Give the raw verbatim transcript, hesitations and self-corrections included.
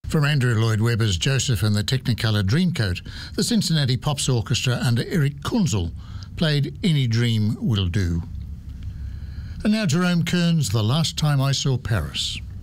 From Andrew Lloyd Webber's Joseph and the Technicolor Dreamcoat, the Cincinnati Pops Orchestra under Eric Kunzel played Any Dream Will Do. And now Jerome Kern's The Last Time I Saw Paris.